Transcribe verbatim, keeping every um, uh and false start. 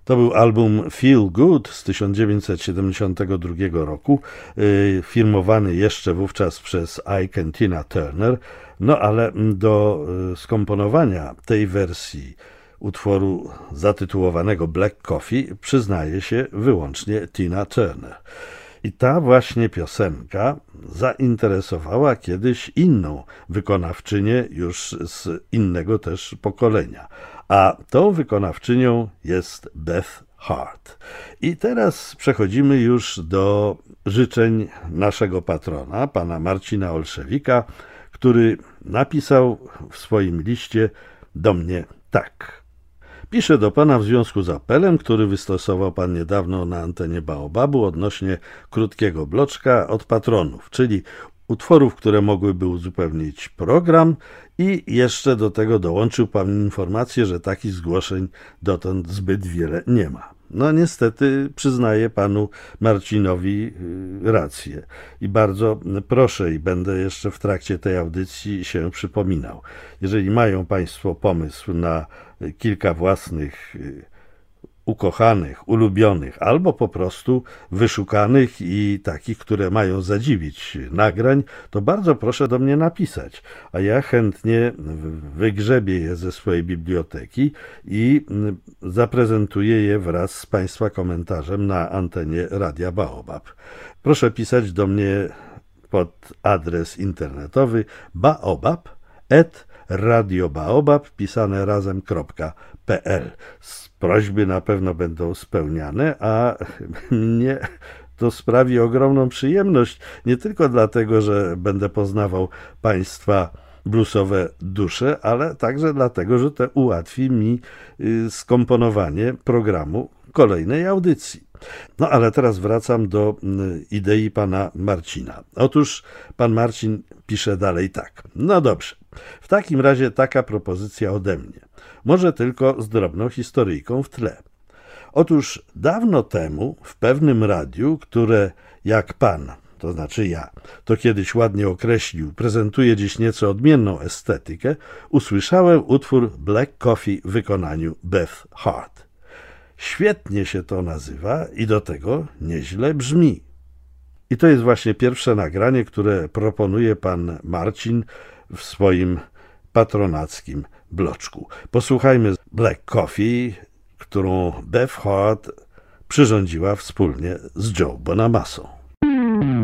To był album Feel Good z tysiąc dziewięćset siedemdziesiątego drugiego roku, yy, firmowany jeszcze wówczas przez Ike and Tina Turner, no ale do yy, skomponowania tej wersji utworu zatytułowanego Black Coffee przyznaje się wyłącznie Tina Turner. I ta właśnie piosenka zainteresowała kiedyś inną wykonawczynię już z innego też pokolenia. A tą wykonawczynią jest Beth Hart. I teraz przechodzimy już do życzeń naszego patrona, pana Marcina Olszewika, który napisał w swoim liście do mnie tak. Piszę do pana w związku z apelem, który wystosował pan niedawno na antenie Baobabu odnośnie krótkiego bloczka od patronów, czyli utworów, które mogłyby uzupełnić program, i jeszcze do tego dołączył pan informację, że takich zgłoszeń dotąd zbyt wiele nie ma. No niestety przyznaję panu Marcinowi rację i bardzo proszę, i będę jeszcze w trakcie tej audycji się przypominał. Jeżeli mają państwo pomysł na kilka własnych ukochanych, ulubionych, albo po prostu wyszukanych i takich, które mają zadziwić nagrań, to bardzo proszę do mnie napisać, a ja chętnie wygrzebię je ze swojej biblioteki i zaprezentuję je wraz z państwa komentarzem na antenie Radia Baobab. Proszę pisać do mnie pod adres internetowy baobab at radiobaobab pisane razem.pl. Prośby na pewno będą spełniane, a mnie to sprawi ogromną przyjemność, nie tylko dlatego, że będę poznawał państwa bluesowe dusze, ale także dlatego, że to ułatwi mi skomponowanie programu kolejnej audycji. No ale teraz wracam do idei pana Marcina. Otóż pan Marcin pisze dalej tak. No dobrze, w takim razie taka propozycja ode mnie. Może tylko z drobną historyjką w tle. Otóż dawno temu w pewnym radiu, które jak pan, to znaczy ja, to kiedyś ładnie określił, prezentuje dziś nieco odmienną estetykę, usłyszałem utwór Black Coffee w wykonaniu Beth Hart. Świetnie się to nazywa i do tego nieźle brzmi. I to jest właśnie pierwsze nagranie, które proponuje pan Marcin w swoim patronackim bloczku. Posłuchajmy Black Coffee, którą Beth Hart przyrządziła wspólnie z Joe Bonamassą.